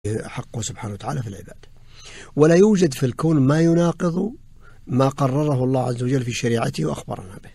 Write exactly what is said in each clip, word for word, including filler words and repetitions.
حقه سبحانه وتعالى في العباد، ولا يوجد في الكون ما يناقض ما قرره الله عز وجل في شريعته وأخبرنا به.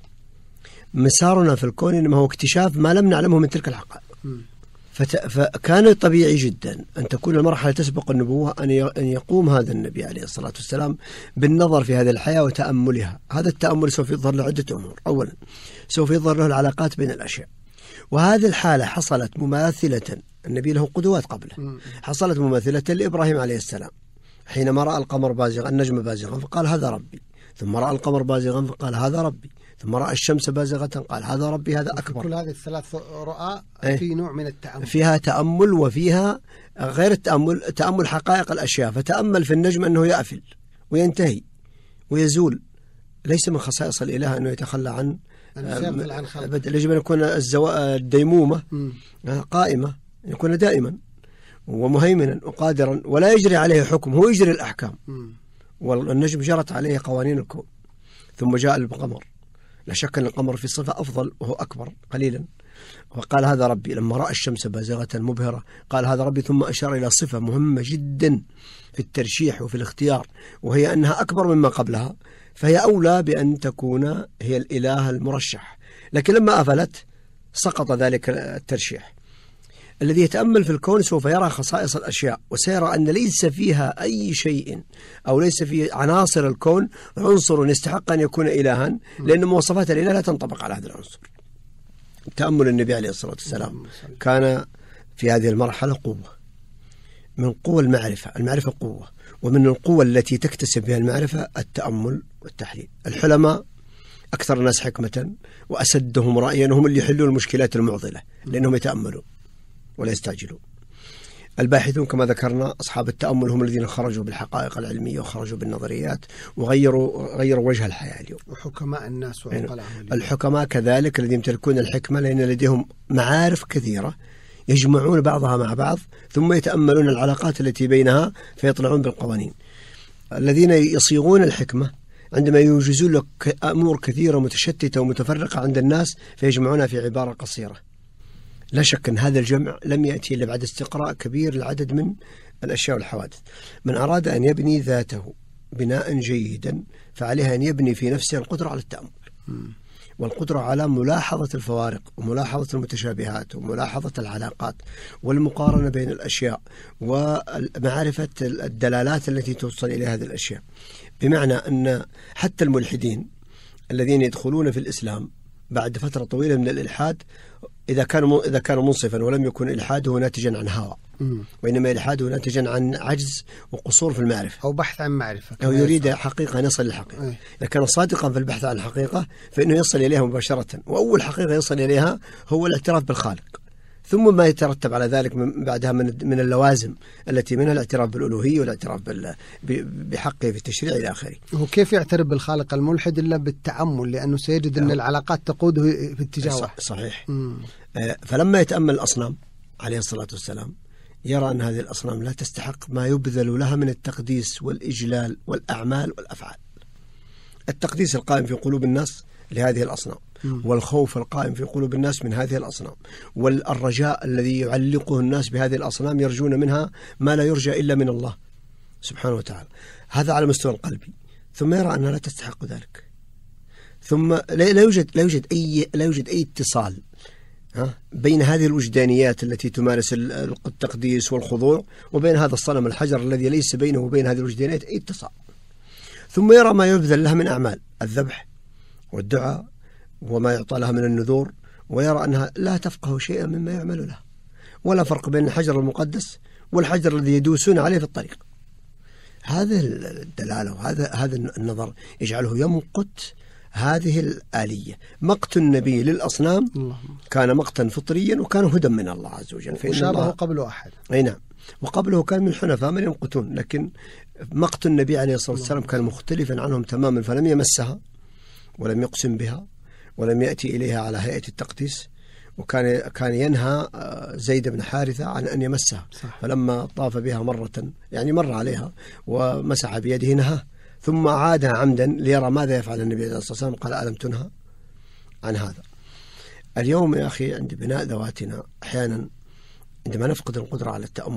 مسارنا في الكون إنما هو اكتشاف ما لم نعلمه من تلك الحقائق. فت... فكان طبيعي جدا أن تكون المرحلة تسبق النبوة أن ي... أن يقوم هذا النبي عليه الصلاة والسلام بالنظر في هذه الحياة وتأملها. هذا التأمل سوف يظهر له عدة أمور. أولا سوف يظهر له العلاقات بين الأشياء، وهذه الحالة حصلت مماثلة، النبي له قدوات قبله، حصلت مماثلة لإبراهيم عليه السلام حينما رأى القمر بازغا النجم بازغا فقال هذا ربي، ثم رأى القمر بازغا فقال هذا ربي، ثم رأى الشمس بازغة قال هذا ربي هذا أكبر. كل هذه الثلاث رؤى في نوع من التأمل، فيها تأمل وفيها غير التأمل، تأمل حقائق الأشياء. فتأمل في النجم أنه يأفل وينتهي ويزول، ليس من خصائص الإله أنه يتخلى عن عن خلق. يجب أن يكون الديمومة قائمة، أن يكون دائما ومهيمنا وقادرا ولا يجري عليه حكم، هو يجري الأحكام. والنجم جرت عليه قوانين الكون. ثم جاء القمر، لا شك أن القمر في صفة أفضل وهو أكبر قليلا، وقال هذا ربي. لما رأى الشمس بازغة مبهرة قال هذا ربي، ثم أشار إلى صفة مهمة جدا في الترشيح وفي الاختيار، وهي أنها أكبر مما قبلها، فهي أولى بأن تكون هي الإله المرشح. لكن لما أفلت سقط ذلك الترشيح. الذي يتأمل في الكون سوف يرى خصائص الأشياء، وسيرى أن ليس فيها أي شيء أو ليس في عناصر الكون عنصر يستحق أن يكون إلها، لأن مواصفات الإله لا تنطبق على هذا العنصر. تأمل النبي عليه الصلاة والسلام كان في هذه المرحلة قوة من قوة المعرفة. المعرفة قوة، ومن القوة التي تكتسب بها المعرفة التأمل والتحليل. الحلماء أكثر الناس حكمة وأسدهم رأيا هم اللي يحلون المشكلات المعضلة، لأنهم يتأملون ولا يستعجلون. الباحثون كما ذكرنا أصحاب التأمل هم الذين خرجوا بالحقائق العلمية وخرجوا بالنظريات وغيروا غيروا وجه الحياة اليوم. وحكماء الناس وعقلاء الحكماء كذلك الذين يمتلكون الحكمة، لأن لديهم معارف كثيرة يجمعون بعضها مع بعض ثم يتأملون العلاقات التي بينها فيطلعون بالقوانين. الذين يصيغون الحكمة عندما يوجزون لك أمور كثيرة متشتتة ومتفرقة عند الناس فيجمعونها في عبارة قصيرة. لا شك أن هذا الجمع لم يأتي إلا بعد استقراء كبير للعدد من الأشياء والحوادث. من أراد أن يبني ذاته بناء جيدا فعليه أن يبني في نفسه القدرة على التأمل والقدرة على ملاحظة الفوارق وملاحظة المتشابهات وملاحظة العلاقات والمقارنة بين الأشياء ومعرفة الدلالات التي توصل إلى هذه الأشياء. بمعنى أن حتى الملحدين الذين يدخلون في الإسلام بعد فترة طويلة من الإلحاد، إذا كان إذا كان منصفا ولم يكن إلحاده ناتجا عن هوى، وإنما إلحاده ناتجا عن عجز وقصور في المعرفة أو بحث عن معرفة، أو يريد حقيقة يصل للحقيقة. إذا كان صادقا في البحث عن الحقيقة فإنه يصل إليها مباشرة، وأول حقيقة يصل إليها هو الاعتراف بالخالق، ثم ما يترتب على ذلك من بعدها من من اللوازم التي منها الاعتراف بالألوهية والاعتراف بحقه في التشريع إلى آخره. وكيف يعترف بالخالق الملحد إلا بالتأمل، لأنه سيجد أن العلاقات تقوده في اتجاه واحد. صحيح. مم. فلما يتأمل الأصنام عليه الصلاة والسلام يرى أن هذه الأصنام لا تستحق ما يبذل لها من التقديس والإجلال والأعمال والأفعال. التقديس القائم في قلوب الناس لهذه الأصنام، والخوف القائم في قلوب الناس من هذه الأصنام، والرجاء الذي يعلقه الناس بهذه الأصنام يرجون منها ما لا يرجى إلا من الله سبحانه وتعالى. هذا على مستوى القلبي. ثم يرى أنها لا تستحق ذلك. ثم لا يوجد لا يوجد أي لا يوجد أي اتصال بين هذه الوجدانيات التي تمارس التقديس والخضوع وبين هذا الصنم الحجر الذي ليس بينه وبين هذه الوجدانيات أي اتصال. ثم يرى ما يبذل لها من أعمال الذبح والدعاء وما يعطى لها من النذور، ويرى أنها لا تفقه شيئا مما يعمل لها، ولا فرق بين الحجر المقدس والحجر الذي يدوسون عليه في الطريق. هذه الدلالة وهذا هذا النظر يجعله يمقت هذه الآلية. مقت النبي للأصنام كان مقتا فطريا وكان هدى من الله عز وجل. وشابه قبله أحد. أي نعم، وقبله كان من الحنفاء من يمقتون، لكن مقت النبي عليه الصلاة والسلام كان مختلفا عنهم تماما، فلم يمسها ولم يقسم بها ولم يأتي إليها على هيئة التقديس، وكان كان ينهى زيد بن حارثة عن أن يمسها. صح. فلما طاف بها مرة يعني مر عليها ومسح بيده نهى، ثم عادها عمدا ليرى ماذا يفعل النبي عليه الصلاة والسلام، قال ألم تنهى عن هذا. اليوم يا أخي عند بناء ذواتنا أحيانا عندما نفقد القدرة على التأمل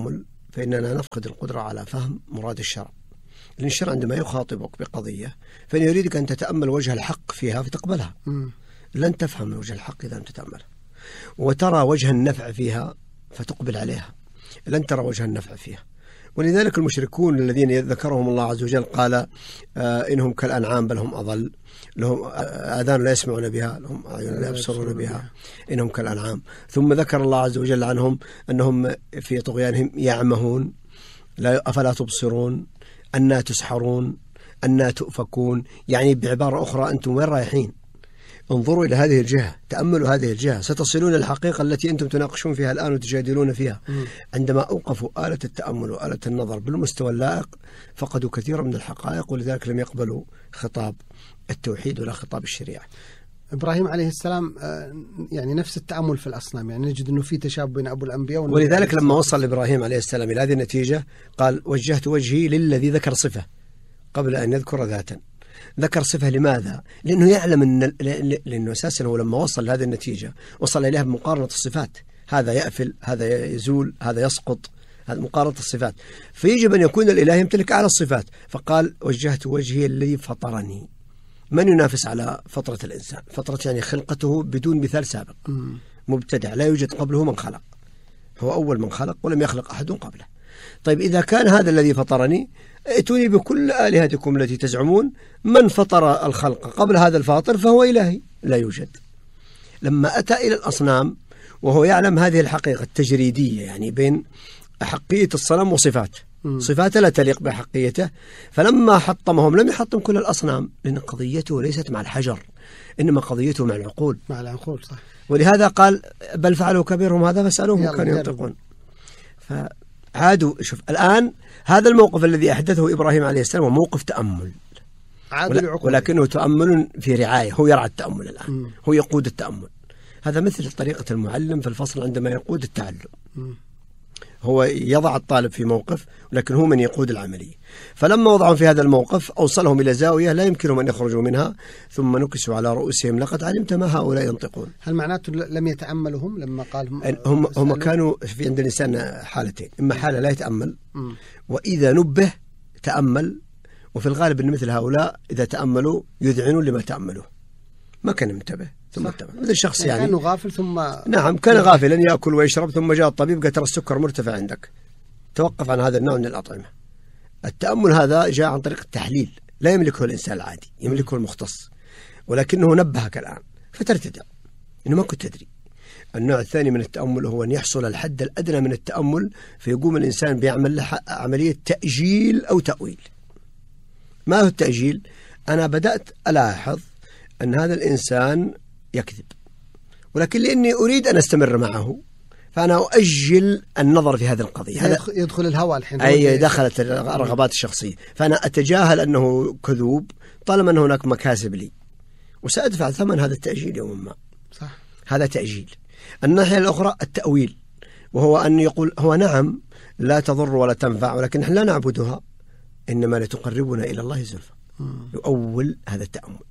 فإننا نفقد القدرة على فهم مراد الشرع. لأن الشرع عندما يخاطبك بقضية فإن يريدك أن تتأمل وجه الحق فيها فتقبلها. م. لن تفهم وجه الحق إذا لم تتأملها، وترى وجه النفع فيها فتقبل عليها، لن ترى وجه النفع فيها. ولذلك المشركون الذين ذكرهم الله عز وجل قال آه إنهم كالأنعام بل هم أضل، لهم آذان لا يسمعون بها، لهم أعين لا يبصرون بها، إنهم كالأنعام. ثم ذكر الله عز وجل عنهم أنهم في طغيانهم يعمهون، لا أفلا تبصرون، أنا تسحرون، أنا تؤفكون. يعني بعبارة أخرى أنتم وين رايحين؟ انظروا إلى هذه الجهة، تأملوا هذه الجهة، ستصلون الحقيقة التي أنتم تناقشون فيها الآن وتجادلون فيها. م. عندما أوقفوا آلة التأمل وآلة النظر بالمستوى اللائق فقدوا كثيرا من الحقائق، ولذلك لم يقبلوا خطاب التوحيد ولا خطاب الشريعة. إبراهيم عليه السلام يعني نفس التأمل في الأصنام، يعني نجد أنه في تشابه بين أبو الأنبياء، ولذلك لما وصل إبراهيم عليه السلام إلى هذه النتيجة قال وجهت وجهي للذي ذكر صفة قبل أن يذكر ذاتا. ذكر صفة لماذا؟ لأنه يعلم أن لأنه أساسا هو لما وصل لهذه النتيجة وصل إليها بمقارنة الصفات، هذا يأفل، هذا يزول، هذا يسقط، هذا مقارنة الصفات، فيجب أن يكون الإله يمتلك أعلى الصفات. فقال وجهت وجهي الذي فطرني. من ينافس على فطرة الإنسان؟ فطرة يعني خلقته بدون مثال سابق، مبتدع لا يوجد قبله من خلق، هو أول من خلق ولم يخلق أحد قبله. طيب إذا كان هذا الذي فطرني ائتوني بكل آلهتكم التي تزعمون، من فطر الخلق قبل هذا الفاطر فهو إلهي، لا يوجد. لما أتى إلى الأصنام وهو يعلم هذه الحقيقة التجريدية، يعني بين حقية الصنم وصفات صفاته لا تليق بحقيته، فلما حطمهم لم يحطم كل الأصنام، لأن قضيته ليست مع الحجر إنما قضيته مع العقول، مع العقول صح. ولهذا قال بل فعلوا كبيرهم هذا فاسألوهم كانوا ينطقون. فعادوا. شوف الآن هذا الموقف الذي أحدثه إبراهيم عليه السلام هو موقف تأمل، ولكنه تأمل في رعاية، هو يرعى التأمل الآن. م. هو يقود التأمل. هذا مثل طريقة المعلم في الفصل عندما يقود التعلم. م. هو يضع الطالب في موقف ولكن هو من يقود العملية. فلما وضعهم في هذا الموقف أوصلهم إلى زاوية لا يمكنهم أن يخرجوا منها، ثم نكسوا على رؤوسهم لقد علمت ما هؤلاء ينطقون. هل معناته لم يتأملهم لما قال هم, هم كانوا في عند الإنسان حالتين، إما حالة لا يتأمل م. وإذا نبه تأمل، وفي الغالب أن مثل هؤلاء إذا تأملوا يذعنون لما تأملوا، ما كان منتبه ثم انتبه. مثل شخص يعني كان غافل ثم نعم كان غافلا يأكل ويشرب، ثم جاء الطبيب قال ترى السكر مرتفع عندك، توقف عن هذا النوع من الأطعمة. التأمل هذا جاء عن طريق التحليل، لا يملكه الإنسان العادي، يملكه المختص، ولكنه نبهك الآن فترتدع إنه ما كنت تدري. النوع الثاني من التأمل هو أن يحصل الحد الأدنى من التأمل، فيقوم الإنسان بيعمل عملية تأجيل أو تأويل. ما هو التأجيل؟ أنا بدأت ألاحظ أن هذا الإنسان يكذب، ولكن لأني أريد أن أستمر معه فأنا أؤجل النظر في هذه القضية. هذا يدخل الهوى الحين، أي دخلت الرغبات الشخصية، فأنا أتجاهل أنه كذوب طالما أن هناك مكاسب لي، وسأدفع ثمن هذا التأجيل يوما ما. صح. هذا تأجيل. الناحية الأخرى التأويل، وهو أن يقول هو نعم لا تضر ولا تنفع، ولكن نحن لا نعبدها إنما لتقربنا إلى الله زلفى. يؤول هذا التأمل.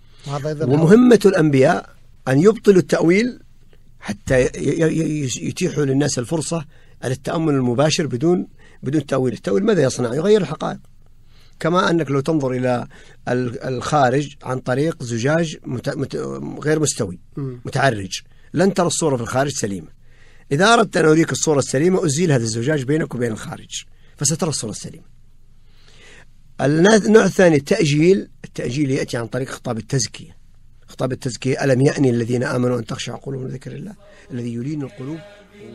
ومهمة الأنبياء أن يبطلوا التأويل حتى يتيحوا للناس الفرصة على التأمل المباشر بدون بدون تأويل. التأويل ماذا يصنع؟ يغير الحقائق. كما أنك لو تنظر إلى الخارج عن طريق زجاج غير مستوي متعرج لن ترى الصورة في الخارج سليمة. إذا أردت أن أريك الصورة السليمة أزيل هذا الزجاج بينك وبين الخارج فسترى الصورة السليمة. النوع الثاني التأجيل. التأجيل يأتي عن طريق خطاب التزكية. خطاب التزكية ألم يأني الذين آمنوا أن تخشع قلوبهم لذكر الله الذي يلين القلوب